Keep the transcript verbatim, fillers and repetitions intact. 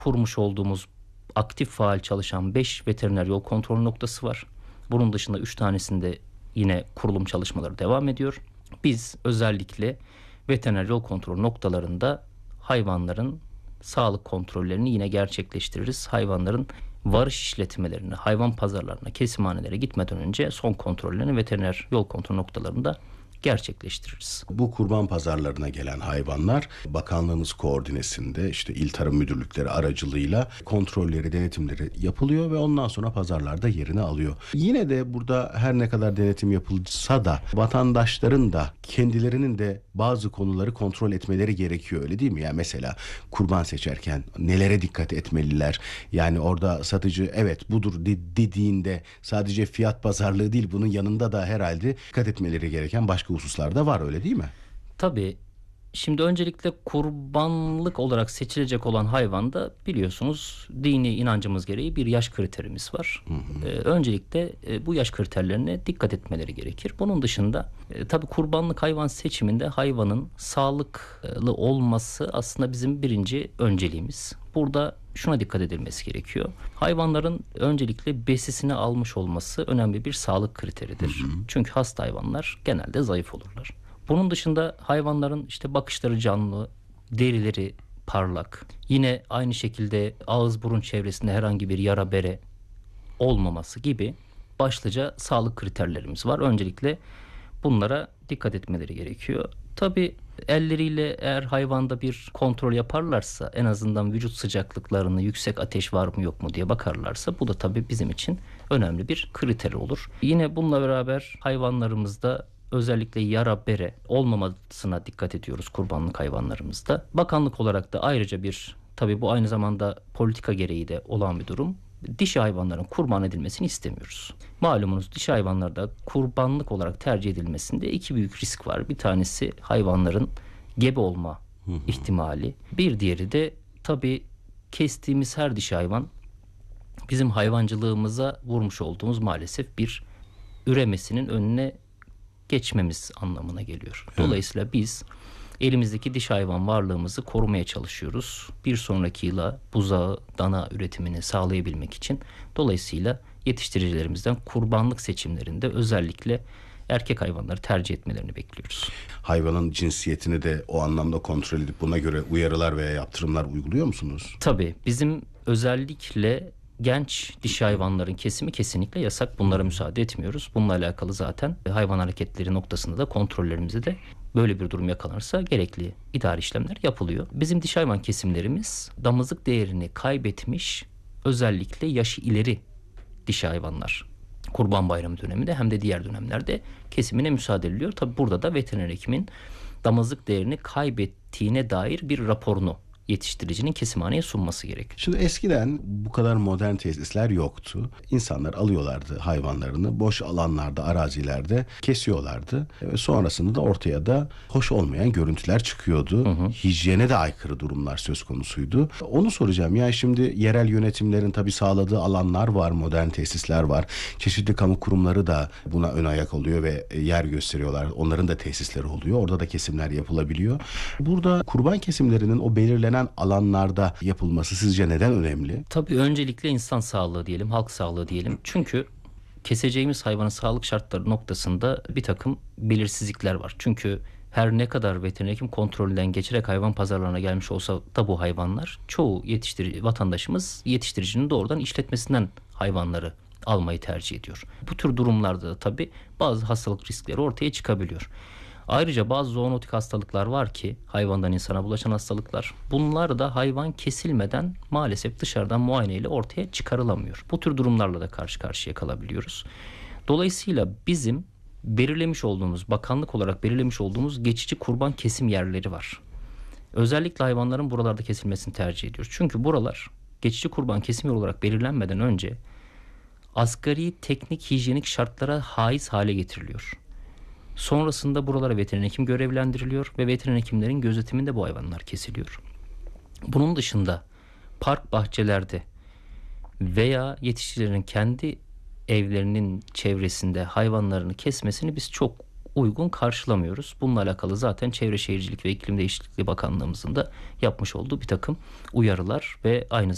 kurmuş olduğumuz aktif faal çalışan beş veteriner yol kontrol noktası var. Bunun dışında üç tanesinde yine kurulum çalışmaları devam ediyor. Biz özellikle veteriner yol kontrol noktalarında hayvanların sağlık kontrollerini yine gerçekleştiririz. Hayvanların varış işletmelerine, hayvan pazarlarına, kesimhanelere gitmeden önce son kontrollerini veteriner yol kontrol noktalarında gerçekleştiririz. Bu kurban pazarlarına gelen hayvanlar bakanlığımız koordinesinde işte il tarım müdürlükleri aracılığıyla kontrolleri, denetimleri yapılıyor ve ondan sonra pazarlarda yerini alıyor. Yine de burada her ne kadar denetim yapılsa da vatandaşların da kendilerinin de bazı konuları kontrol etmeleri gerekiyor, öyle değil mi? Yani mesela kurban seçerken nelere dikkat etmeliler? Yani orada satıcı evet budur dediğinde sadece fiyat pazarlığı değil, bunun yanında da herhalde dikkat etmeleri gereken başka hususlar da var, öyle değil mi? Tabii. Şimdi öncelikle kurbanlık olarak seçilecek olan hayvanda biliyorsunuz dini inancımız gereği bir yaş kriterimiz var. Hı hı. Ee, öncelikle e, bu yaş kriterlerine dikkat etmeleri gerekir. Bunun dışında e, tabii kurbanlık hayvan seçiminde hayvanın sağlıklı olması aslında bizim birinci önceliğimiz. Burada şuna dikkat edilmesi gerekiyor. Hayvanların öncelikle besisini almış olması önemli bir sağlık kriteridir. Hı hı. Çünkü hasta hayvanlar genelde zayıf olurlar. Bunun dışında hayvanların işte bakışları canlı, derileri parlak. Yine aynı şekilde ağız burun çevresinde herhangi bir yara bere olmaması gibi başlıca sağlık kriterlerimiz var. Öncelikle bunlara dikkat etmeleri gerekiyor. Tabii elleriyle eğer hayvanda bir kontrol yaparlarsa, en azından vücut sıcaklıklarını, yüksek ateş var mı yok mu diye bakarlarsa, bu da tabii bizim için önemli bir kriter olur. Yine bununla beraber hayvanlarımızda özellikle yara bere olmamasına dikkat ediyoruz kurbanlık hayvanlarımızda. Bakanlık olarak da ayrıca bir, tabii bu aynı zamanda politika gereği de olan bir durum. Dişi hayvanların kurban edilmesini istemiyoruz. Malumunuz dişi hayvanlarda kurbanlık olarak tercih edilmesinde iki büyük risk var. Bir tanesi hayvanların gebe olma ihtimali. Bir diğeri de tabii kestiğimiz her dişi hayvan bizim hayvancılığımıza vurmuş olduğumuz maalesef bir üremesinin önüne geçmemiz anlamına geliyor. Dolayısıyla biz elimizdeki diş hayvan varlığımızı korumaya çalışıyoruz. Bir sonraki yıla buzağı, dana üretimini sağlayabilmek için. Dolayısıyla yetiştiricilerimizden kurbanlık seçimlerinde özellikle erkek hayvanları tercih etmelerini bekliyoruz. Hayvanın cinsiyetini de o anlamda kontrol edip buna göre uyarılar veya yaptırımlar uyguluyor musunuz? Tabii bizim özellikle genç dişi hayvanların kesimi kesinlikle yasak. Bunlara müsaade etmiyoruz. Bununla alakalı zaten hayvan hareketleri noktasında da kontrollerimizde de böyle bir durum yakalanırsa gerekli idari işlemler yapılıyor. Bizim dişi hayvan kesimlerimiz damızlık değerini kaybetmiş, özellikle yaşı ileri dişi hayvanlar. Kurban Bayramı döneminde hem de diğer dönemlerde kesimine müsaade ediliyor. Tabi burada da veteriner hekimin damızlık değerini kaybettiğine dair bir raporunu yetiştiricinin kesimhaneye sunması gerekir. Şimdi eskiden bu kadar modern tesisler yoktu. İnsanlar alıyorlardı hayvanlarını, boş alanlarda, arazilerde kesiyorlardı. Ve sonrasında da ortaya da hoş olmayan görüntüler çıkıyordu. Hı hı. Hijyene de aykırı durumlar söz konusuydu. Onu soracağım. Yani şimdi yerel yönetimlerin tabii sağladığı alanlar var, modern tesisler var. Çeşitli kamu kurumları da buna ön ayak oluyor ve yer gösteriyorlar. Onların da tesisleri oluyor. Orada da kesimler yapılabiliyor. Burada kurban kesimlerinin o belirlenen alanlarda yapılması sizce neden önemli? Tabii öncelikle insan sağlığı diyelim, halk sağlığı diyelim. Çünkü keseceğimiz hayvanın sağlık şartları noktasında bir takım belirsizlikler var. Çünkü her ne kadar veteriner hekim kontrolünden geçerek hayvan pazarlarına gelmiş olsa da bu hayvanlar, çoğu yetiştirici vatandaşımız yetiştiricinin doğrudan işletmesinden hayvanları almayı tercih ediyor. Bu tür durumlarda da tabii bazı hastalık riskleri ortaya çıkabiliyor. Ayrıca bazı zoonotik hastalıklar var ki hayvandan insana bulaşan hastalıklar. Bunlar da hayvan kesilmeden maalesef dışarıdan muayeneyle ortaya çıkarılamıyor. Bu tür durumlarla da karşı karşıya kalabiliyoruz. Dolayısıyla bizim belirlemiş olduğumuz, bakanlık olarak belirlemiş olduğumuz geçici kurban kesim yerleri var. Özellikle hayvanların buralarda kesilmesini tercih ediyoruz. Çünkü buralar geçici kurban kesim yeri olarak belirlenmeden önce asgari teknik hijyenik şartlara haiz hale getiriliyor. Sonrasında buralara veteriner hekim görevlendiriliyor ve veteriner hekimlerin gözetiminde bu hayvanlar kesiliyor. Bunun dışında park bahçelerde veya yetiştiricilerin kendi evlerinin çevresinde hayvanlarını kesmesini biz çok uygun karşılamıyoruz. Bununla alakalı zaten Çevre Şehircilik ve İklim Değişikliği Bakanlığımızın da yapmış olduğu bir takım uyarılar ve aynı